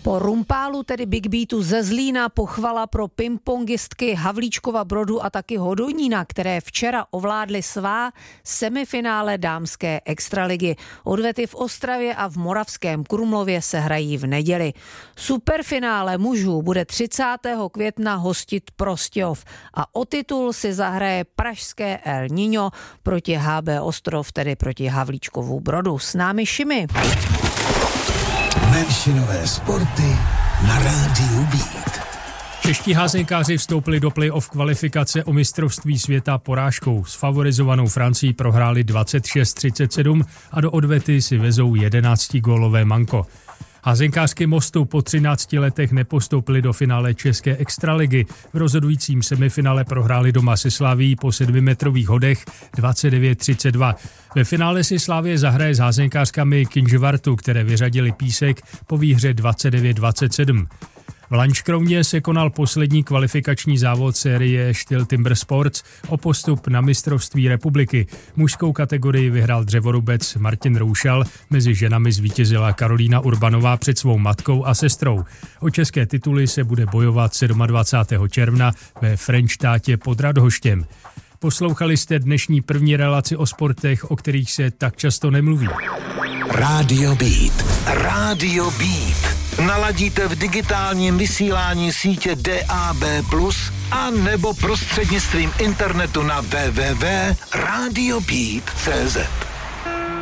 Po rumpálu, tedy Big Beatu ze Zlína, pochvala pro pingpongistky Havlíčkova Brodu a taky Hodonína, které včera ovládly svá semifinále dámské extraligy. Odvety v Ostravě a v Moravském Krumlově se hrají v neděli. Superfinále mužů bude 30. května hostit Prostějov a o titul si zahraje pražské El Niño proti HB Ostrov, tedy proti Havlíčkovu Brodu. S námi Šimi. Menšinové sporty na rádiu Beat. Čeští házenkáři vstoupili do play-off kvalifikace o mistrovství světa porážkou. S favorizovanou Francií prohráli 26-37 a do odvety si vezou 11gólové manko. Házenkářky Mostu po 13 letech nepostoupili do finále české extraligy. V rozhodujícím semifinále prohráli doma se Slavií po 7metrových hodech 29-32. Ve finále si Slavie zahraje s házenkářkami Kinžvartu, které vyřadili Písek po výhře 29-27. V Lanškrovně se konal poslední kvalifikační závod série Styl Timber Sports o postup na mistrovství republiky. Mužskou kategorii vyhrál dřevorubec Martin Roušal, mezi ženami zvítězila Karolína Urbanová před svou matkou a sestrou. O české tituly se bude bojovat 27. června ve Frenštátě pod Radhoštěm. Poslouchali jste dnešní první relaci o sportech, o kterých se tak často nemluví. Radio Beat. Radio Beat. Naladíte v digitálním vysílání sítě DAB+, a nebo prostřednictvím internetu na www.radiobeat.cz.